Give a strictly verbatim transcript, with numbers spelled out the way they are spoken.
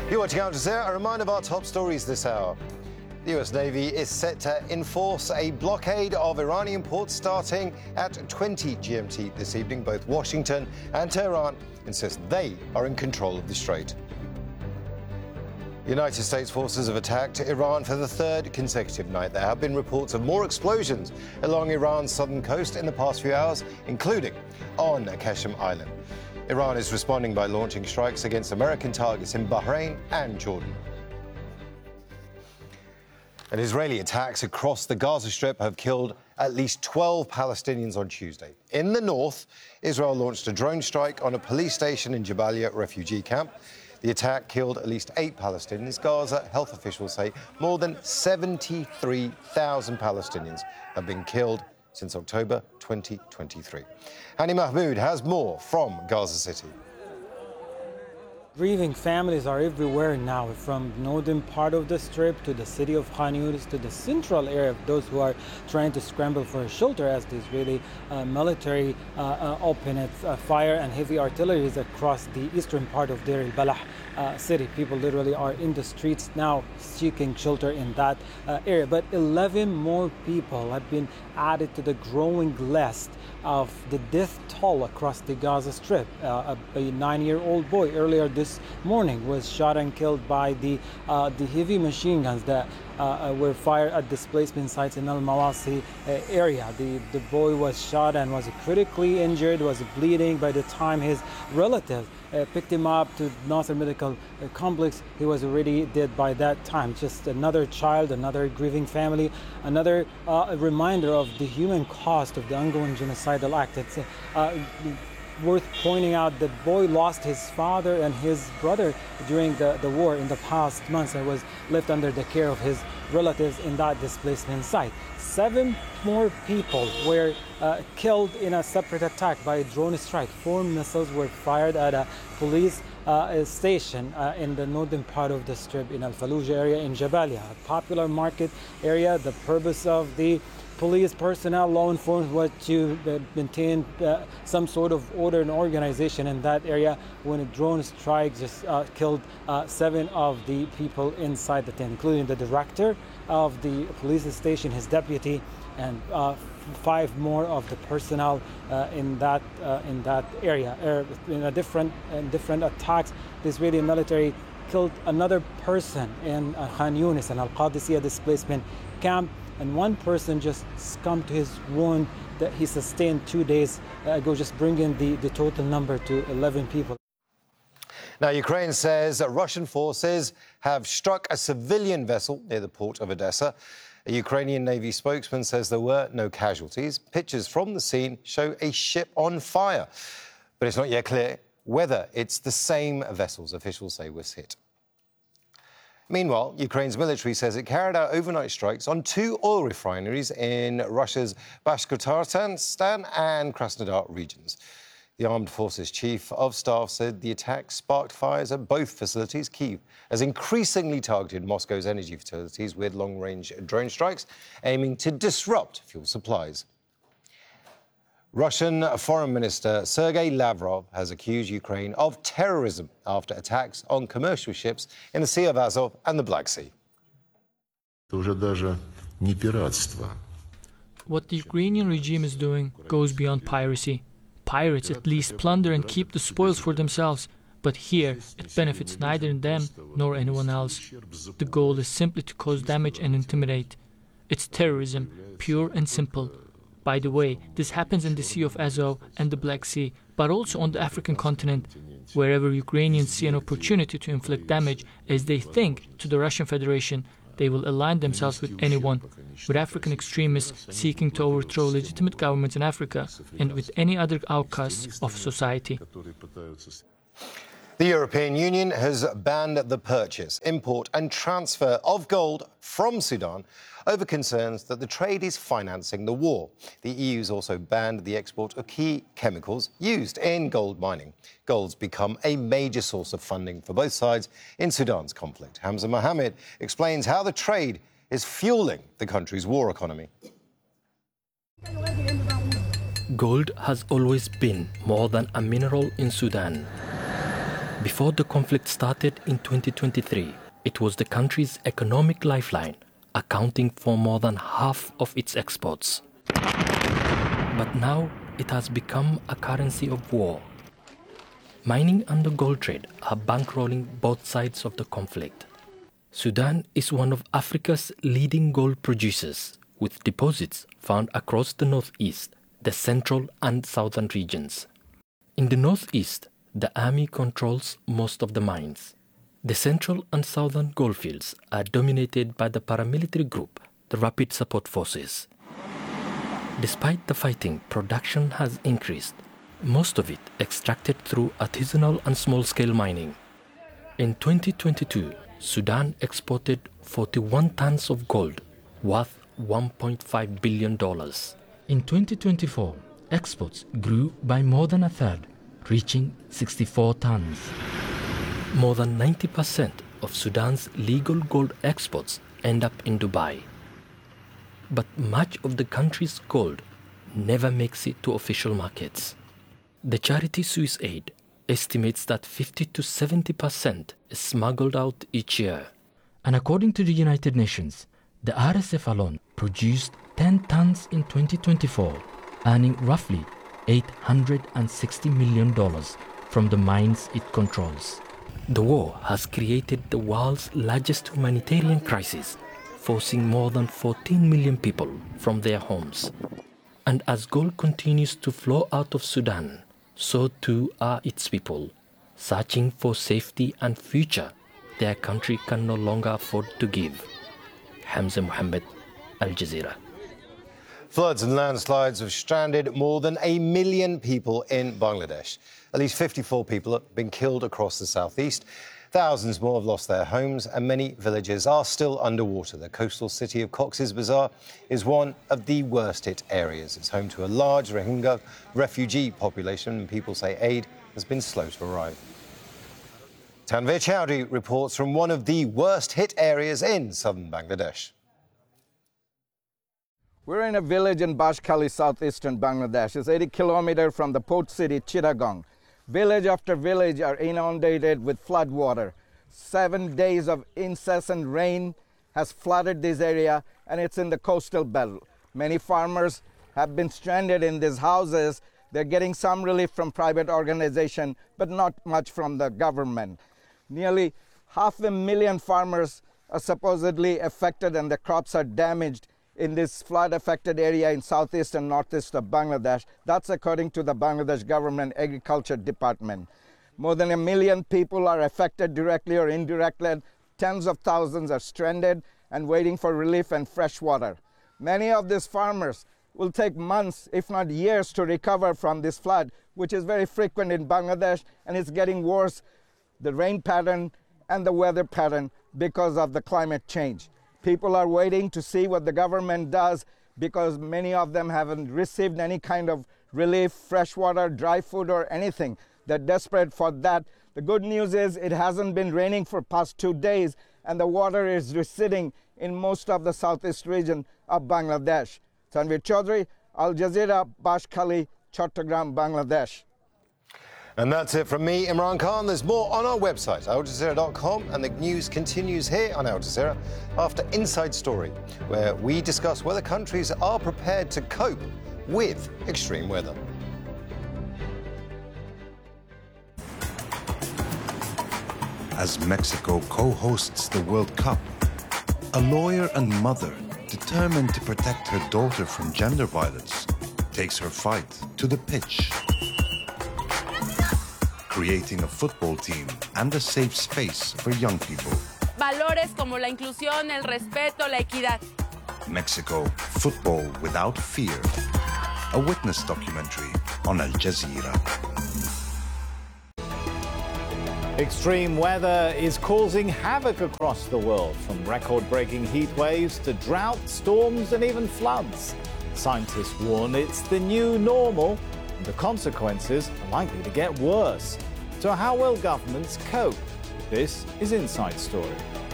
You're watching Al Jazeera. A reminder of our top stories this hour. The U S Navy is set to enforce a blockade of Iranian ports starting at twenty G M T this evening. Both Washington and Tehran insist they are in control of the strait. United States forces have attacked Iran for the third consecutive night. There have been reports of more explosions along Iran's southern coast in the past few hours, including on Qashem Island. Iran is responding by launching strikes against American targets in Bahrain and Jordan. And Israeli attacks across the Gaza Strip have killed at least twelve Palestinians on Tuesday. In the north, Israel launched a drone strike on a police station in Jabalia refugee camp. The attack killed at least eight Palestinians. Gaza health officials say more than seventy-three thousand Palestinians have been killed since October twenty twenty-three. Hani Mahmoud has more from Gaza City. Grieving families are everywhere now, from the northern part of the Strip to the city of Khan Yunis to the central area of those who are trying to scramble for a shelter as the Israeli uh, military uh, uh, open its uh, fire and heavy artillery across the eastern part of Deir al-Balah uh, city. People literally are in the streets now seeking shelter in that uh, area. But eleven more people have been added to the growing list of the death toll across the Gaza Strip. Uh, a, a nine-year-old boy earlier this morning was shot and killed by the uh, the heavy machine guns that uh, were fired at displacement sites in Al Mawasi uh, area. The the boy was shot and was critically injured, was bleeding. By the time his relatives uh, picked him up to Nasser Medical Complex, he was already dead by that time. Just another child, another grieving family, another uh, reminder of the human cost of the ongoing genocidal act. It's uh, worth pointing out the boy lost his father and his brother during the, the war in the past months and was left under the care of his relatives in that displacement site. Seven more people were uh, killed in a separate attack by a drone strike. Four missiles were fired at a police uh, station uh, in the northern part of the Strip in Al Fallujah area in Jabalia, a popular market area. The purpose of the police personnel, law enforcement, was to uh, maintain uh, some sort of order and organization in that area when a drone strike just uh, killed uh, seven of the people inside the tent, including the director of the police station, his deputy, and uh, five more of the personnel uh, in that uh, in that area. Uh, in a different in different attacks, the Israeli military killed another person in uh, Khan Yunis and Al Qadisiyah displacement camp. And one person just succumbed to his wound that he sustained two days ago, just bringing the, the total number to eleven people. Now, Ukraine says that Russian forces have struck a civilian vessel near the port of Odessa. A Ukrainian Navy spokesman says there were no casualties. Pictures from the scene show a ship on fire. But it's not yet clear whether it's the same vessels officials say was hit. Meanwhile, Ukraine's military says it carried out overnight strikes on two oil refineries in Russia's Bashkortostan and Krasnodar regions. The Armed Forces Chief of Staff said the attack sparked fires at both facilities. Kyiv has increasingly targeted Moscow's energy facilities with long-range drone strikes, aiming to disrupt fuel supplies. Russian Foreign Minister Sergei Lavrov has accused Ukraine of terrorism after attacks on commercial ships in the Sea of Azov and the Black Sea. What the Ukrainian regime is doing goes beyond piracy. Pirates at least plunder and keep the spoils for themselves, but here it benefits neither them nor anyone else. The goal is simply to cause damage and intimidate. It's terrorism, pure and simple. By the way, this happens in the Sea of Azov and the Black Sea, but also on the African continent. Wherever Ukrainians see an opportunity to inflict damage, as they think, to the Russian Federation, they will align themselves with anyone, with African extremists seeking to overthrow legitimate governments in Africa, and with any other outcasts of society. The European Union has banned the purchase, import and transfer of gold from Sudan over concerns that the trade is financing the war. The E U's also banned the export of key chemicals used in gold mining. Gold's become a major source of funding for both sides in Sudan's conflict. Hamza Mohammed explains how the trade is fueling the country's war economy. Gold has always been more than a mineral in Sudan. Before the conflict started in twenty twenty-three, it was the country's economic lifeline, accounting for more than half of its exports. But now it has become a currency of war. Mining and the gold trade are bankrolling both sides of the conflict. Sudan is one of Africa's leading gold producers, with deposits found across the northeast, the central and southern regions. In the northeast, the army controls most of the mines. The central and southern goldfields are dominated by the paramilitary group, the Rapid Support Forces. Despite the fighting, production has increased, most of it extracted through artisanal and small-scale mining. In twenty twenty-two, Sudan exported forty-one tons of gold, worth one point five billion dollars. In twenty twenty-four, exports grew by more than a third, reaching sixty-four tons. More than ninety percent of Sudan's legal gold exports end up in Dubai. But much of the country's gold never makes it to official markets. The charity Swiss Aid estimates that fifty to seventy percent is smuggled out each year. And according to the United Nations, the R S F alone produced ten tons in twenty twenty-four, earning roughly eight hundred sixty million dollars from the mines it controls. The war has created the world's largest humanitarian crisis, forcing more than fourteen million people from their homes. And as gold continues to flow out of Sudan, so too are its people, searching for safety and future their country can no longer afford to give. Hamza Mohammed, Al Jazeera. Floods and landslides have stranded more than a million people in Bangladesh. At least fifty-four people have been killed across the southeast. Thousands more have lost their homes, and many villages are still underwater. The coastal city of Cox's Bazar is one of the worst-hit areas. It's home to a large Rohingya refugee population, and people say aid has been slow to arrive. Tanveer Chowdhury reports from one of the worst-hit areas in southern Bangladesh. We're in a village in Bashkhali, southeastern Bangladesh. It's eighty kilometers from the port city, Chittagong. Village after village are inundated with flood water. Seven days of incessant rain has flooded this area, and it's in the coastal belt. Many farmers have been stranded in these houses. They're getting some relief from private organization, but not much from the government. Nearly half a million farmers are supposedly affected, and the crops are damaged in this flood-affected area in southeast and northeast of Bangladesh. That's according to the Bangladesh Government Agriculture Department. More than a million people are affected directly or indirectly. Tens of thousands are stranded and waiting for relief and fresh water. Many of these farmers will take months, if not years, to recover from this flood, which is very frequent in Bangladesh, and it's getting worse, the rain pattern and the weather pattern, because of the climate change. People are waiting to see what the government does, because many of them haven't received any kind of relief, fresh water, dry food, or anything. They're desperate for that. The good news is it hasn't been raining for past two days, and the water is receding in most of the southeast region of Bangladesh. Tanveer Chowdhury, Al Jazeera, Bashkhali, Chattogram, Bangladesh. And that's it from me, Imran Khan. There's more on our website, al jazeera dot com, and the news continues here on Al Jazeera after Inside Story, where we discuss whether countries are prepared to cope with extreme weather. As Mexico co-hosts the World Cup, a lawyer and mother determined to protect her daughter from gender violence takes her fight to the pitch, creating a football team and a safe space for young people. Valores como la inclusión, el respeto, la equidad. Mexico, football without fear. A witness documentary on Al Jazeera. Extreme weather is causing havoc across the world, from record-breaking heat waves to drought, storms, and even floods. Scientists warn it's the new normal, and the consequences are likely to get worse. So how will governments cope? This is Inside Story.